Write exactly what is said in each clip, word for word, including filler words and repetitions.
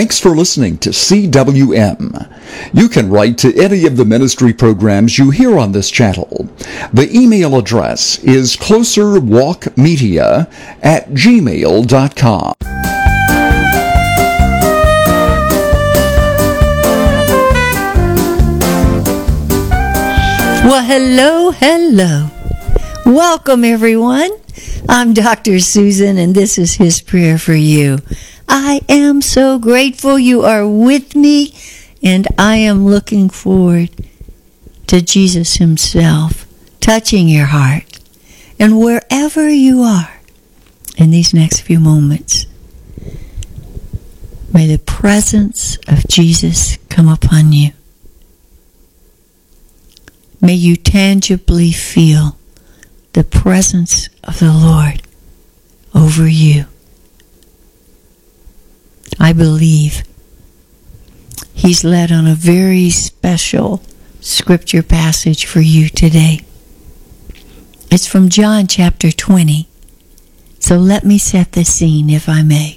Thanks for listening to C W M. You can write to any of the ministry programs you hear on this channel. The email address is closerwalkmedia at gmail dot com. Well, hello, hello. Welcome, everyone. I'm Doctor Susan, and this is His Prayer for You. I am so grateful you are with me, and I am looking forward to Jesus Himself touching your heart. And wherever you are in these next few moments, may the presence of Jesus come upon you. May you tangibly feel the presence of the Lord over you. I believe He's led on a very special scripture passage for you today. It's from John chapter twenty. So let me set the scene, if I may.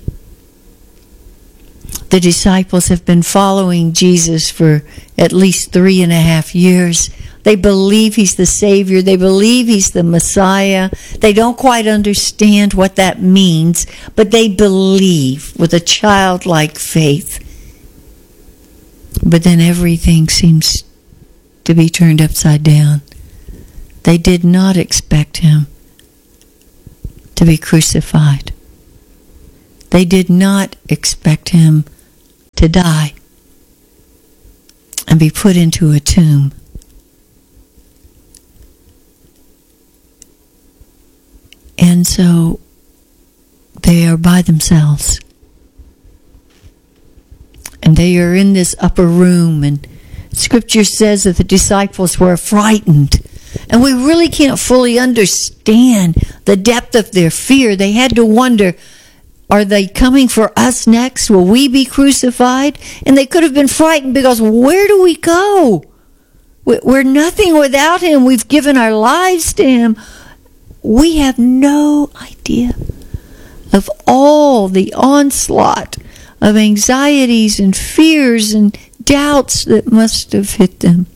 The disciples have been following Jesus for at least three and a half years. They believe He's the Savior. They believe He's the Messiah. They don't quite understand what that means, but they believe with a childlike faith. But then everything seems to be turned upside down. They did not expect Him to be crucified. They did not expect Him to die and be put into a tomb. And so they are by themselves. And they are in this upper room, and Scripture says that the disciples were frightened. And we really can't fully understand the depth of their fear. They had to wonder, are they coming for us next? Will we be crucified? And they could have been frightened because where do we go? We're nothing without Him. We've given our lives to Him. We have no idea of all the onslaught of anxieties and fears and doubts that must have hit them.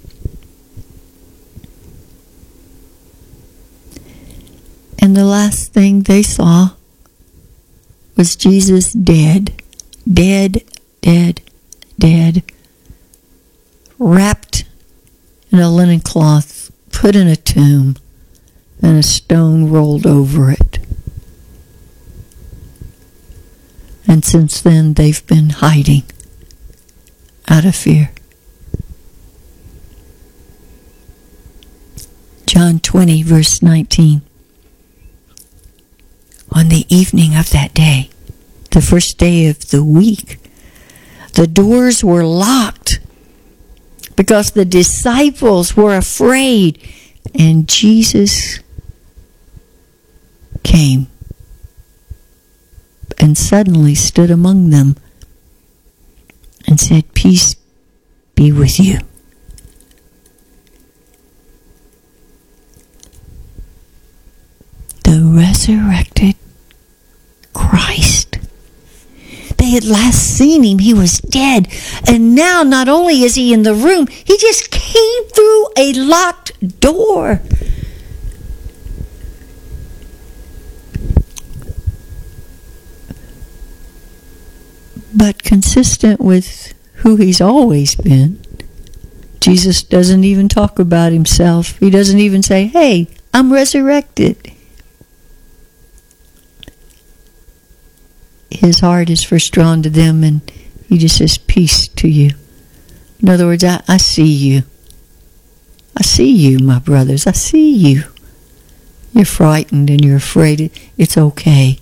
And the last thing they saw was Jesus dead, dead, dead, dead, wrapped in a linen cloth, put in a tomb, and a stone rolled over it. And since then, they've been hiding out of fear. John twenty, verse nineteen. On the evening of that day, the first day of the week, the doors were locked because the disciples were afraid, and Jesus came and suddenly stood among them and said, "Peace be with you." The resurrected Christ. They had last seen Him. He was dead. And now not only is He in the room, He just came through a locked door. But consistent with who He's always been, Jesus doesn't even talk about Himself. He doesn't even say, "Hey, I'm resurrected." His heart is first drawn to them, and He just says, "Peace to you." In other words, I, I see you. I see you, my brothers. I see you. You're frightened and you're afraid. It's okay.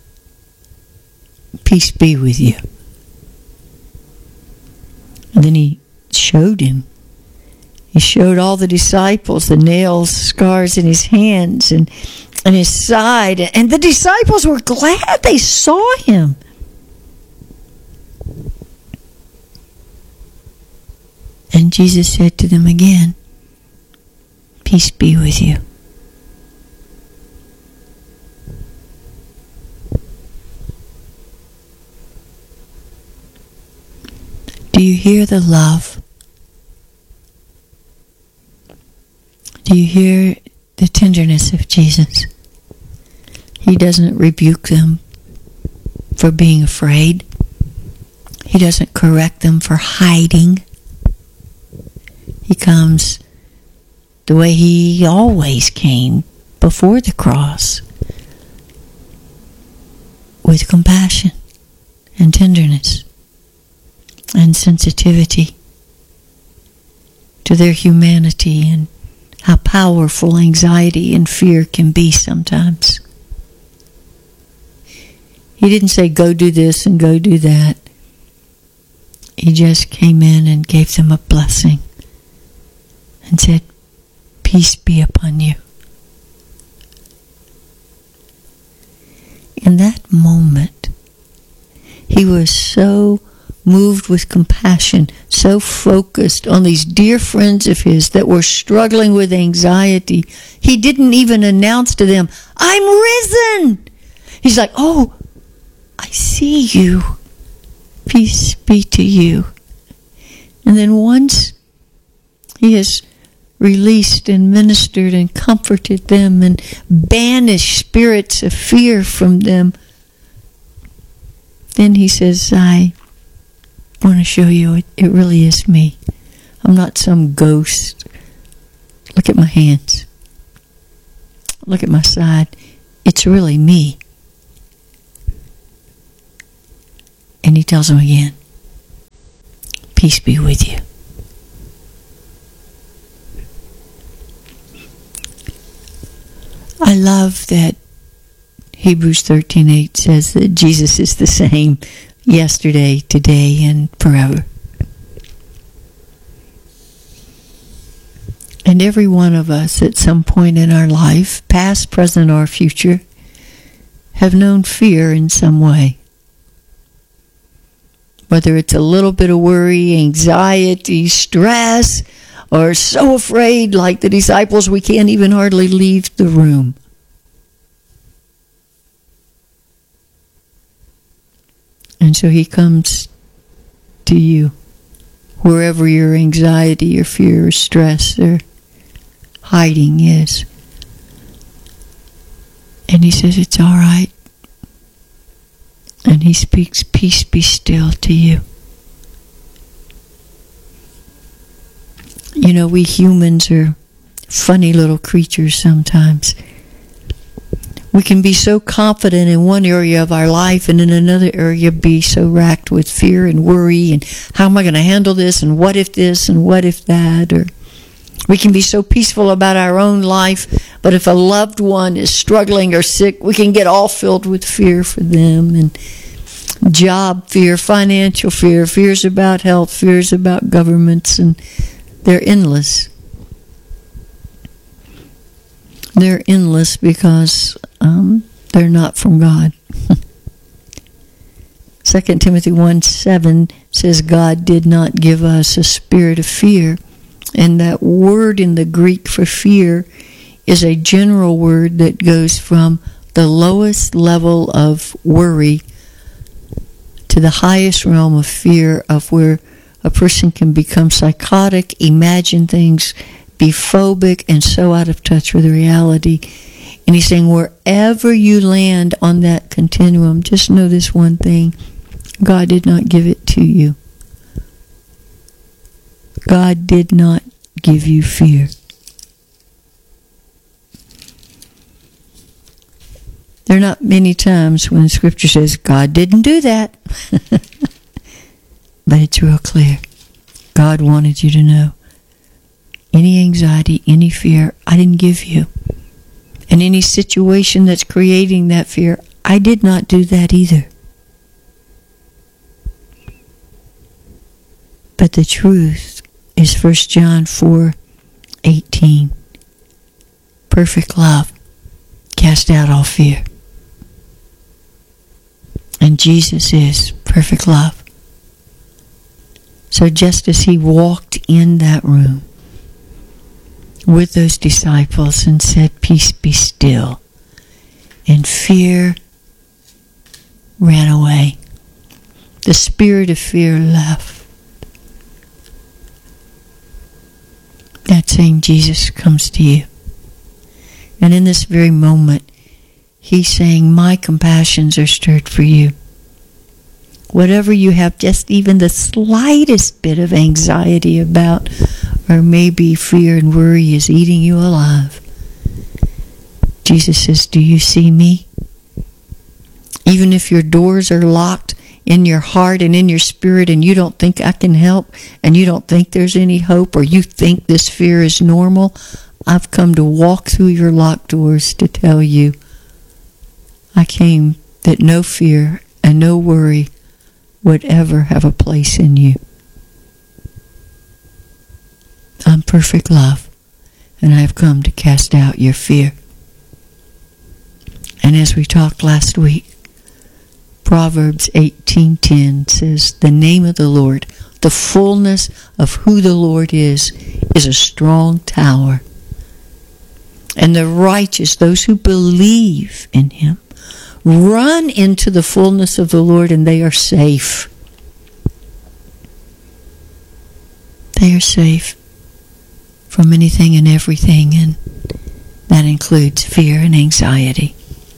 Peace be with you. And then He showed him. He showed all the disciples the nails, scars in His hands and, and His side. And the disciples were glad they saw Him. And Jesus said to them again, "Peace be with you." Do you hear the love? Do you hear the tenderness of Jesus? He doesn't rebuke them for being afraid. He doesn't correct them for hiding. He comes the way he always came before the cross, with compassion and tenderness and sensitivity to their humanity and how powerful anxiety and fear can be sometimes. He didn't say, go do this and go do that. He just came in and gave them a blessing and said, peace be upon you. In that moment, he was so moved with compassion, so focused on these dear friends of his that were struggling with anxiety. He didn't even announce to them, I'm risen. He's like, oh, I see you. Peace be to you. And then once he has released and ministered and comforted them and banished spirits of fear from them, then he says, I want to show you it, it really is me. I'm not some ghost. Look at my hands. Look at my side. It's really me. And he tells them again, peace be with you. I love that Hebrews thirteen eight says that Jesus is the same yesterday, today, and forever. And every one of us at some point in our life, past, present, or future, have known fear in some way. Whether it's a little bit of worry, anxiety, stress, or so afraid like the disciples we can't even hardly leave the room. And so he comes to you, wherever your anxiety or fear or stress or hiding is. And he says, it's all right. And he speaks, peace be still to you. You know, we humans are funny little creatures sometimes. We can be so confident in one area of our life and in another area be so racked with fear and worry and how am I going to handle this and what if this and what if that. Or we can be so peaceful about our own life, but if a loved one is struggling or sick, we can get all filled with fear for them, and job fear, financial fear, fears about health, fears about governments, and they're endless. They're endless because um, they're not from God. Second Timothy one seven says God did not give us a spirit of fear. And that word in the Greek for fear is a general word that goes from the lowest level of worry to the highest realm of fear, of where a person can become psychotic, imagine things, be phobic, and so out of touch with reality. And he's saying wherever you land on that continuum, just know this one thing: God did not give it to you. God did not give you fear. There are not many times when Scripture says God didn't do that. But it's real clear. God wanted you to know. Any anxiety, any fear, I didn't give you. And any situation that's creating that fear, I did not do that either. But the truth is First John four eighteen. Perfect love cast out all fear. And Jesus is perfect love. So just as he walked in that room with those disciples and said, peace be still, and fear ran away, the spirit of fear left, same Jesus comes to you. And in this very moment, he's saying, my compassions are stirred for you. Whatever you have just even the slightest bit of anxiety about, or maybe fear and worry is eating you alive, Jesus says, do you see me? Even if your doors are locked in your heart and in your spirit and you don't think I can help and you don't think there's any hope or you think this fear is normal, I've come to walk through your locked doors to tell you I came that no fear and no worry would ever have a place in you. I'm perfect love, and I have come to cast out your fear. And as we talked last week, Proverbs eighteen ten says, the name of the Lord, the fullness of who the Lord is, is a strong tower. And the righteous, those who believe in him, run into the fullness of the Lord and they are safe. They are safe from anything and everything, and that includes fear and anxiety.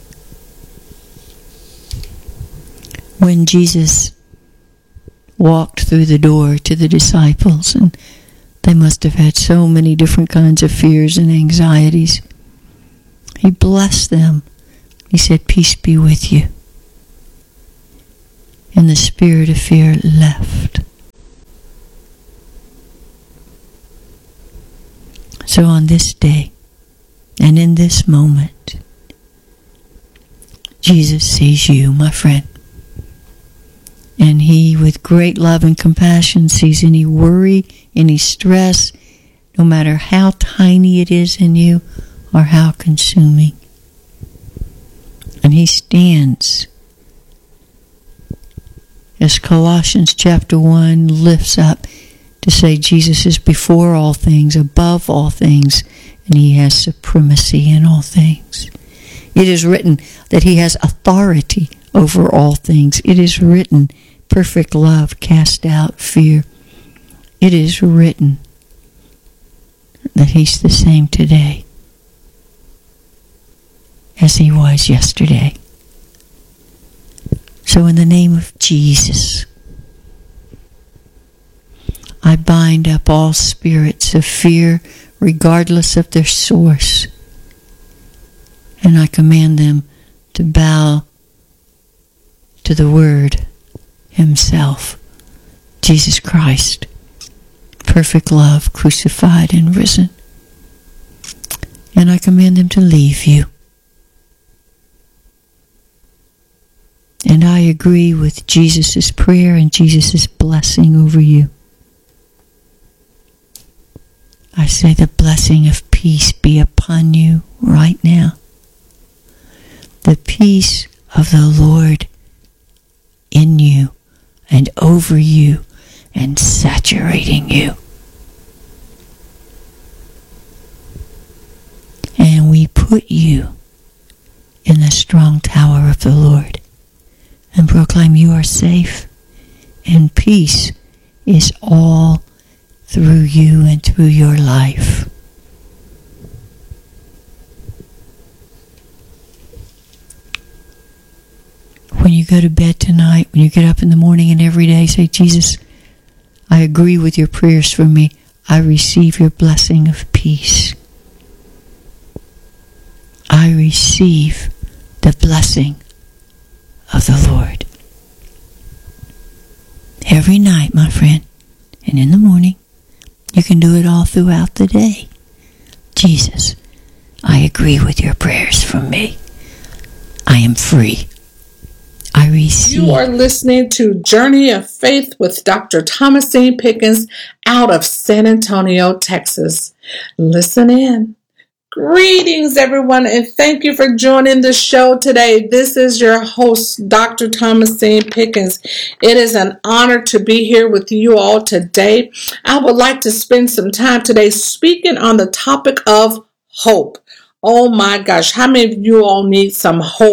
When Jesus walked through the door to the disciples, and they must have had so many different kinds of fears and anxieties, he blessed them. He said, peace be with you. And the spirit of fear left. So on this day, and in this moment, Jesus sees you, my friend. And he, with great love and compassion, sees any worry, any stress, no matter how tiny it is in you or how consuming. And he stands, as Colossians chapter one lifts up, to say Jesus is before all things, above all things, and he has supremacy in all things. It is written that he has authority over all things. It is written, perfect love cast out fear. It is written that he's the same today as he was yesterday. So in the name of Jesus, I bind up all spirits of fear, regardless of their source, and I command them to bow to the Word himself, Jesus Christ, perfect love, crucified and risen. And I command them to leave you. And I agree with Jesus' prayer and Jesus' blessing over you. I say the blessing of peace be upon you right now. The peace of the Lord in you and over you and saturating you. And we put you in the strong tower of the Lord and proclaim you are safe, and peace is all through you and through your life. When you go to bed tonight, when you get up in the morning and every day, say, Jesus, I agree with your prayers for me. I receive your blessing of peace. I receive the blessing of the Lord. Every night, my friend, and in the morning, you can do it all throughout the day. Jesus, I agree with your prayers for me. I am free. I receive. You are listening to Journey of Faith with Doctor Thomasine Pickens out of San Antonio, Texas. Listen in. Greetings, everyone, and thank you for joining the show today. This is your host, Doctor Thomasine Pickens. It is an honor to be here with you all today. I would like to spend some time today speaking on the topic of hope. Oh my gosh, how many of you all need some hope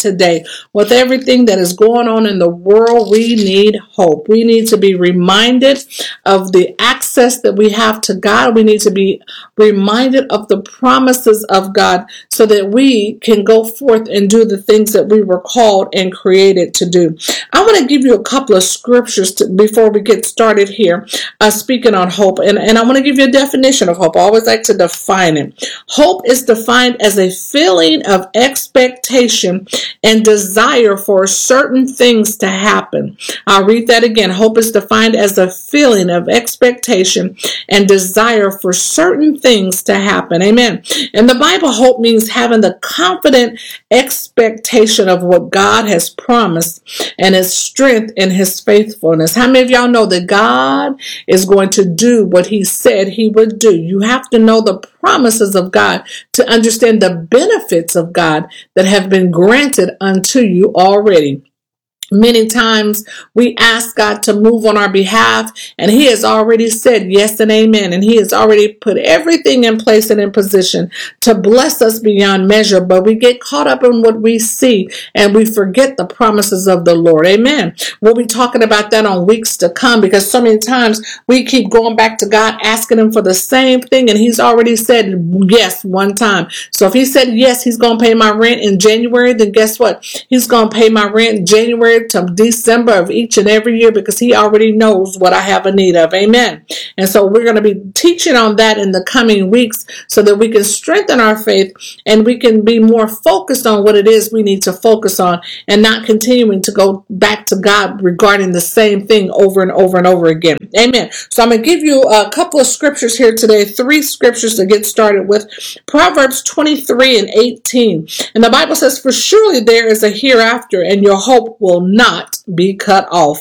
today. With everything that is going on in the world, we need hope. We need to be reminded of the access that we have to God. We need to be reminded of the promises of God so that we can go forth and do the things that we were called and created to do. I want to give you a couple of scriptures to, before we get started here, uh, speaking on hope. And, and I want to give you a definition of hope. I always like to define it. Hope is defined as a feeling of expectation and desire for certain things to happen. I'll read that again. Hope is defined as a feeling of expectation and desire for certain things to happen. Amen. In the Bible, hope means having the confident expectation of what God has promised and his strength in his faithfulness. How many of y'all know that God is going to do what he said he would do? You have to know the promises of God to understand the benefits of God that have been granted unto you already. Many times we ask God to move on our behalf, and he has already said yes and amen. And he has already put everything in place and in position to bless us beyond measure. But we get caught up in what we see and we forget the promises of the Lord. Amen. We'll be talking about that on weeks to come, because so many times we keep going back to God, asking him for the same thing. And he's already said yes one time. So if he said yes, he's going to pay my rent in January, then guess what? He's going to pay my rent in January to December of each and every year, because he already knows what I have a need of. Amen. And so we're going to be teaching on that in the coming weeks so that we can strengthen our faith and we can be more focused on what it is we need to focus on, and not continuing to go back to God regarding the same thing over and over and over again. Amen. So I'm going to give you a couple of scriptures here today, three scriptures to get started with. Proverbs twenty-three and eighteen. And the Bible says, "For surely there is a hereafter, and your hope will not be cut off."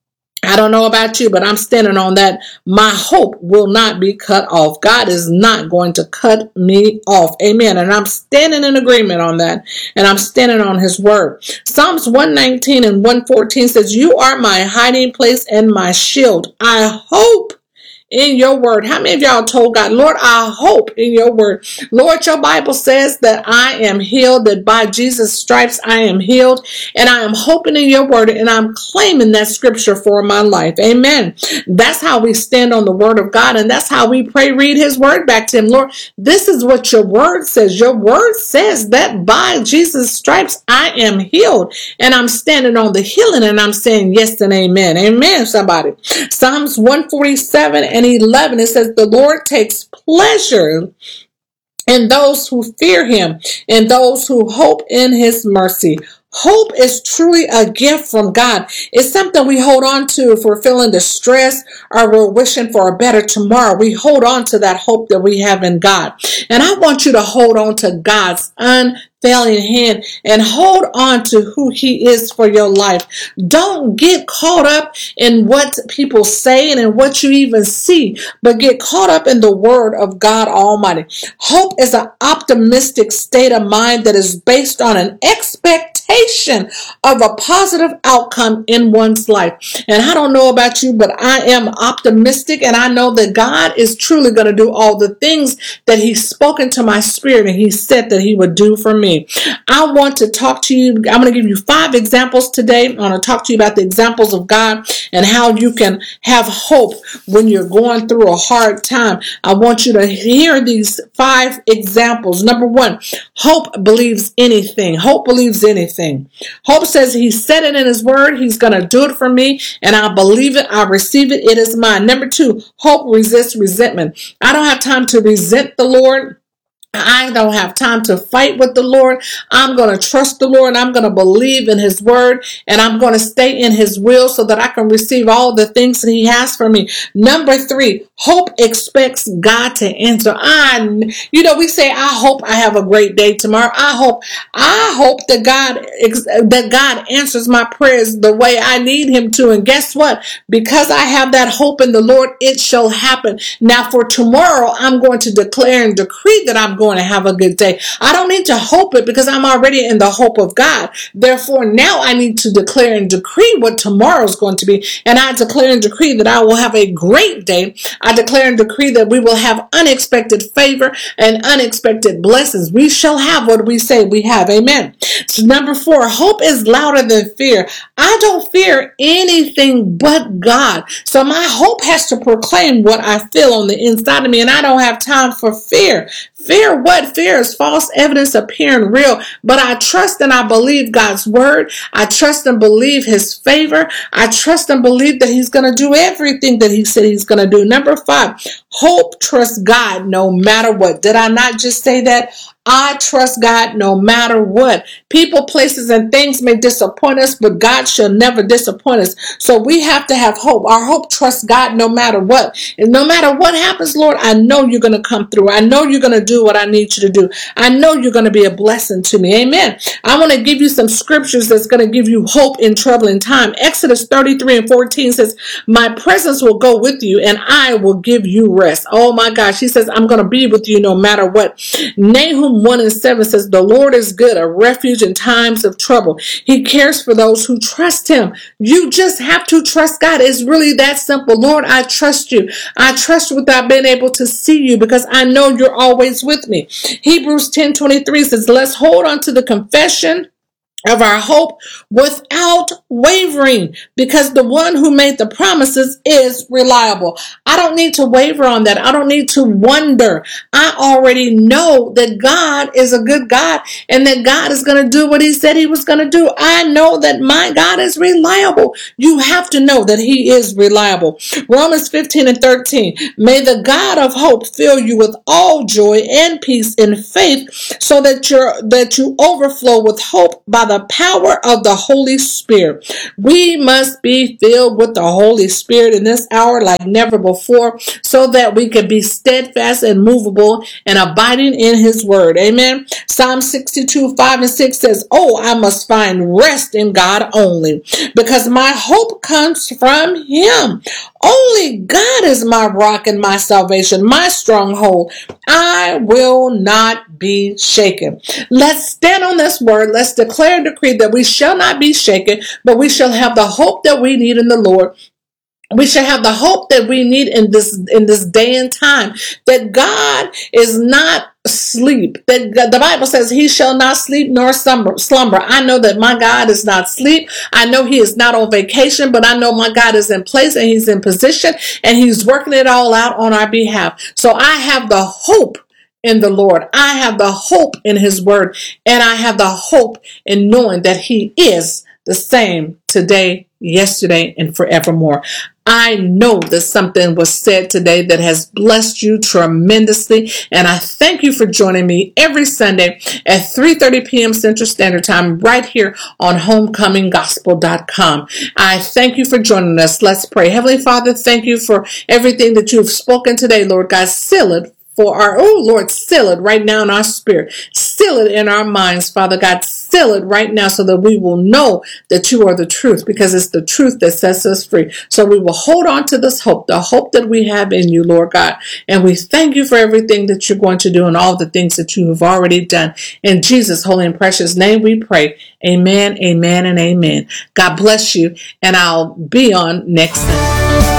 I don't know about you, but I'm standing on that. My hope will not be cut off. God is not going to cut me off. Amen. And I'm standing in agreement on that. And I'm standing on his word. Psalms one nineteen and one fourteen says, "You are my hiding place and my shield. I hope in your word." How many of y'all told God, "Lord, I hope in your word"? Lord, your Bible says that I am healed, that by Jesus' stripes I am healed, and I am hoping in your word, and I'm claiming that scripture for my life. Amen. That's how we stand on the word of God, and that's how we pray, read his word back to him. Lord, this is what your word says. Your word says that by Jesus' stripes I am healed, and I'm standing on the healing, and I'm saying yes and amen. Amen, somebody. Psalms one forty-seven and eleven, it says, "The Lord takes pleasure in those who fear him, and those who hope in his mercy." Hope is truly a gift from God. It's something we hold on to if we're feeling distressed or we're wishing for a better tomorrow. We hold on to that hope that we have in God. And I want you to hold on to God's unfailing hand and hold on to who he is for your life. Don't get caught up in what people say and in what you even see, but get caught up in the word of God Almighty. Hope is an optimistic state of mind that is based on an expectation of a positive outcome in one's life. And I don't know about you, but I am optimistic, and I know that God is truly going to do all the things that he's spoken to my spirit and he said that he would do for me. I want to talk to you. I'm going to give you five examples today. I want to talk to you about the examples of God and how you can have hope when you're going through a hard time. I want you to hear these five examples. Number one, hope believes anything. Hope believes anything. Hope says he said it in his word. He's going to do it for me, and I believe it. I receive it. It is mine. Number two, hope resists resentment. I don't have time to resent the Lord. I don't have time to fight with the Lord. I'm going to trust the Lord, and I'm going to believe in his word, and I'm going to stay in his will so that I can receive all the things that he has for me. Number three, hope expects God to answer. I, you know, we say, I hope I have a great day tomorrow. I hope, I hope that God, that God answers my prayers the way I need him to. And guess what? Because I have that hope in the Lord, it shall happen. Now for tomorrow, I'm going to declare and decree that I'm going to have a good day. I don't need to hope it because I'm already in the hope of God. Therefore, now I need to declare and decree what tomorrow is going to be. And I declare and decree that I will have a great day. I declare and decree that we will have unexpected favor and unexpected blessings. We shall have what we say we have. Amen. So number four, hope is louder than fear. I don't fear anything but God. So my hope has to proclaim what I feel on the inside of me, and I don't have time for fear. Fear what? Fear is false evidence appearing real. But I trust and I believe God's word. I trust and believe his favor. I trust and believe that he's going to do everything that he said he's going to do. Number five, hope trusts God no matter what. Did I not just say that? I trust God no matter what. People, places, and things may disappoint us, but God shall never disappoint us. So we have to have hope. Our hope trusts God no matter what. And no matter what happens, Lord, I know you're going to come through. I know you're going to do what I need you to do. I know you're going to be a blessing to me. Amen. I want to give you some scriptures that's going to give you hope in troubling time. Exodus thirty-three and fourteen says, my presence will go with you and I will give you rest. Oh my gosh. He says, I'm going to be with you no matter what. Nahum one and seven says, the Lord is good, a refuge in times of trouble. He cares for those who trust him. You just have to trust God. It's really that simple. Lord, I trust you. I trust you without being able to see you because I know you're always with me. Hebrews ten twenty-three says, let's hold on to the confession of our hope without wavering, because the one who made the promises is reliable. I don't need to waver on that. I don't need to wonder. I already know that God is a good God and that God is going to do what he said he was going to do. I know that my God is reliable. You have to know that he is reliable. Romans fifteen and thirteen, may the God of hope fill you with all joy and peace in faith so that you're, that you overflow with hope by the the power of the Holy Spirit. We must be filled with the Holy Spirit in this hour like never before so that we can be steadfast and movable and abiding in his word. Amen. Psalm sixty-two, five and six says, oh, I must find rest in God only because my hope comes from him. Only God is my rock and my salvation, my stronghold. I will not be shaken. Let's stand on this word. Let's declare and decree that we shall not be shaken, but we shall have the hope that we need in the Lord. We shall have the hope that we need in this in this day and time, that God is not asleep. That the Bible says he shall not sleep nor slumber. slumber. I know that my God is not asleep. I know he is not on vacation, but I know my God is in place and he's in position and he's working it all out on our behalf. So I have the hope in the Lord. I have the hope in his word, and I have the hope in knowing that he is the same today, yesterday, and forevermore. I know that something was said today that has blessed you tremendously, and I thank you for joining me every Sunday at three thirty p.m. Central Standard Time right here on homecoming gospel dot com. I thank you for joining us. Let's pray. Heavenly Father, thank you for everything that you've spoken today, Lord God. Seal it for our, oh Lord, seal it right now in our spirit. Seal it in our minds, Father God. Seal it right now so that we will know that you are the truth, because it's the truth that sets us free. So we will hold on to this hope, the hope that we have in you, Lord God. And we thank you for everything that you're going to do and all the things that you have already done. In Jesus' holy and precious name we pray. Amen, amen, and amen. God bless you, and I'll be on next Sunday.